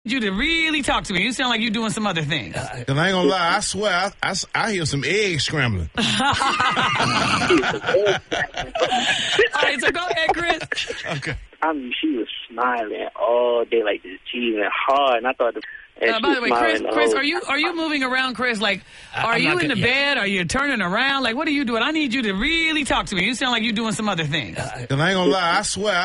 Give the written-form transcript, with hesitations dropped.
You to really talk to me. You sound like you're doing some other things. And I ain't gonna lie, I swear, I hear some eggs scrambling. All right, so go ahead, Chris. Okay. I mean, she was smiling all day, like just cheesing hard, and I thought. By the way, Chris, are you moving around, Chris? Like, are you in the bed? Are you turning around? Like, what are you doing? I need you to really talk to me. You sound like you're doing some other things. And I ain't gonna lie, I swear,